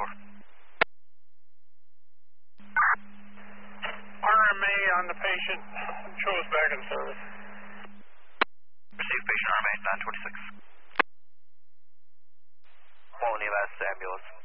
RMA on the patient. Shows back in service. Received patient RMA 926. Quality last ambulance.